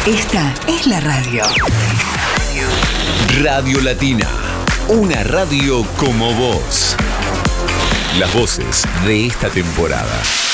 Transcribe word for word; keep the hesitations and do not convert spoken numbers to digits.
Esta es la radio. Radio Latina. Una radio como vos. Las voces de esta temporada.